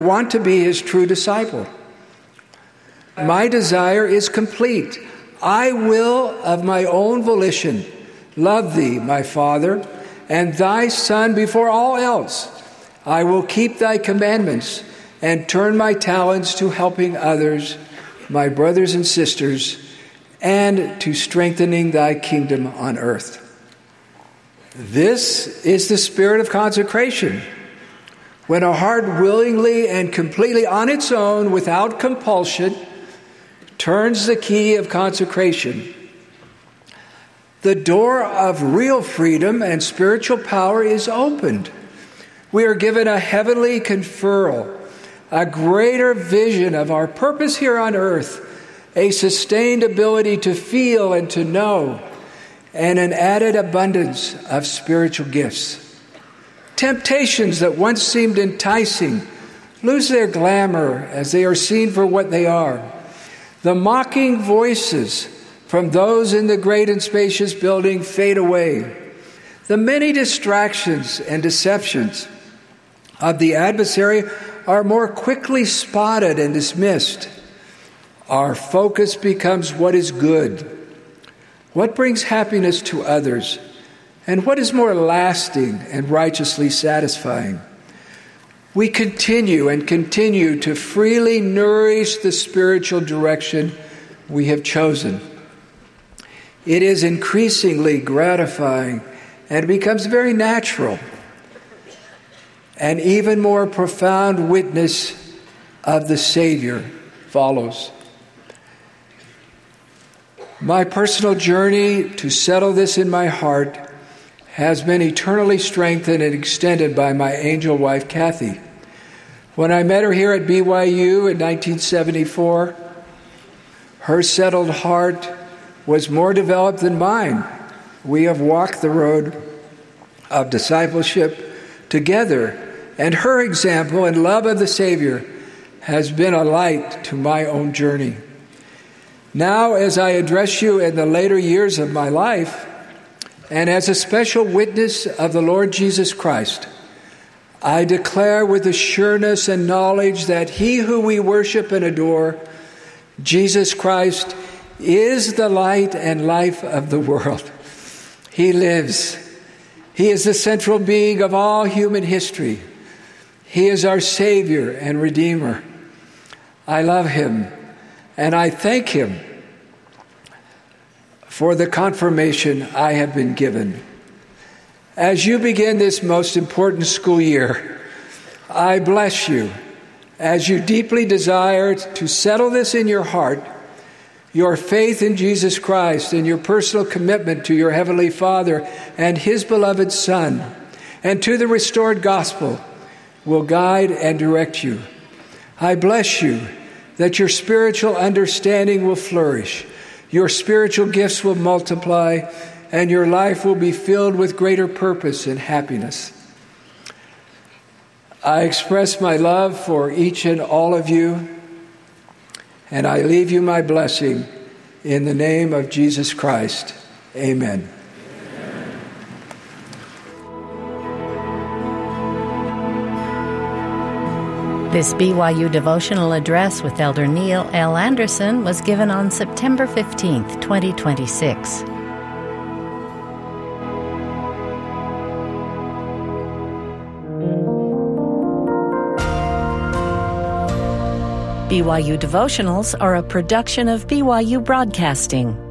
want to be his true disciple. My desire is complete. I will, of my own volition, love thee, my Father, and thy Son before all else. I will keep thy commandments and turn my talents to helping others, my brothers and sisters, and to strengthening thy kingdom on earth. This is the spirit of consecration. When a heart willingly and completely on its own, without compulsion, turns the key of consecration, the door of real freedom and spiritual power is opened. We are given a heavenly conferral, a greater vision of our purpose here on earth, a sustained ability to feel and to know, and an added abundance of spiritual gifts. Temptations that once seemed enticing lose their glamour as they are seen for what they are. The mocking voices from those in the great and spacious building fade away. The many distractions and deceptions of the adversary are more quickly spotted and dismissed. Our focus becomes what is good, what brings happiness to others, and what is more lasting and righteously satisfying. We continue to freely nourish the spiritual direction we have chosen. It is increasingly gratifying and becomes very natural. An even more profound witness of the Savior follows. My personal journey to settle this in my heart has been eternally strengthened and extended by my angel wife, Kathy. When I met her here at BYU in 1974, her settled heart was more developed than mine. We have walked the road of discipleship together, and her example and love of the Savior has been a light to my own journey. Now, as I address you in the later years of my life, and as a special witness of the Lord Jesus Christ, I declare with assurance and knowledge that he who we worship and adore, Jesus Christ, is the light and life of the world. He lives. He is the central being of all human history. He is our Savior and Redeemer. I love him, and I thank him for the confirmation I have been given. As you begin this most important school year, I bless you as you deeply desire to settle this in your heart. Your faith in Jesus Christ and your personal commitment to your Heavenly Father and his beloved Son and to the restored gospel will guide and direct you. I bless you that your spiritual understanding will flourish, your spiritual gifts will multiply, and your life will be filled with greater purpose and happiness. I express my love for each and all of you, and I leave you my blessing in the name of Jesus Christ. Amen. This BYU devotional address with Elder Neil L. Anderson was given on September 15th, 2026. BYU devotionals are a production of BYU Broadcasting.